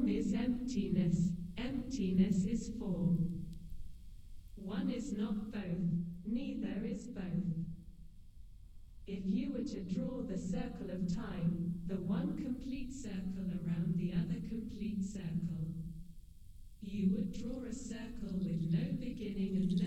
Form is emptiness, emptiness is form. One is not both, neither is both. If you were to draw the circle of time, the one complete circle around the other complete circle, you would draw a circle with no beginning and